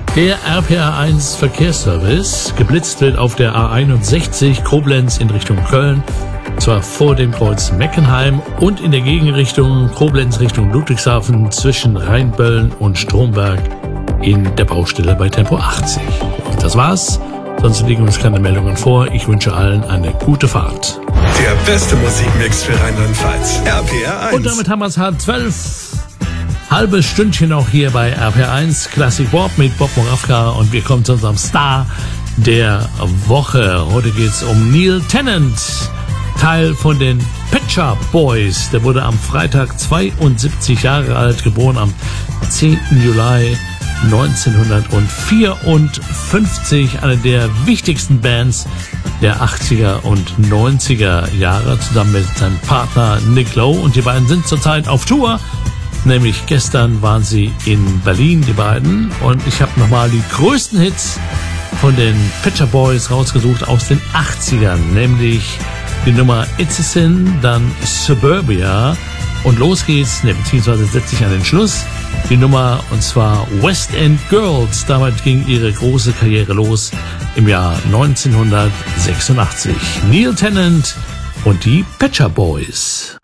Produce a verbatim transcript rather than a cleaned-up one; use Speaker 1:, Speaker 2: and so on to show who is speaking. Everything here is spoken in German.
Speaker 1: Der R P R eins Verkehrsservice. Geblitzt wird auf der A einundsechzig Koblenz in Richtung Köln. Zwar vor dem Kreuz Meckenheim und in der Gegenrichtung Koblenz Richtung Ludwigshafen zwischen Rheinböllen und Stromberg in der Baustelle bei Tempo achtzig. Und das war's. Sonst liegen uns keine Meldungen vor. Ich wünsche allen eine gute Fahrt.
Speaker 2: Der beste Musikmix für Rheinland-Pfalz. R P R eins.
Speaker 1: Und damit haben wir es halb zwölf. Halbes Stündchen auch hier bei R P R eins Classic Bob mit Bob Moravka. Und wir kommen zu unserem Star der Woche. Heute geht's um Neil Tennant. Teil von den Pet Shop Boys. Der wurde am Freitag zweiundsiebzig Jahre alt, geboren am zehnten Juli neunzehnhundertvierundfünfzig. Eine der wichtigsten Bands der achtziger und neunziger Jahre, zusammen mit seinem Partner Nick Lowe. Und die beiden sind zurzeit auf Tour. Nämlich gestern waren sie in Berlin, die beiden. Und ich habe nochmal die größten Hits von den Pet Shop Boys rausgesucht aus den achtzigern. Nämlich die Nummer It's a Sin, dann Suburbia und los geht's, ne, beziehungsweise setzt sich an den Schluss, die Nummer, und zwar West End Girls. Damit ging ihre große Karriere los im Jahr neunzehnhundertsechsundachtzig. Neil Tennant und die Pet Shop Boys.